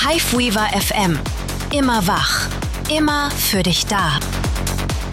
Hiveweaver FM. Immer wach, immer für dich da.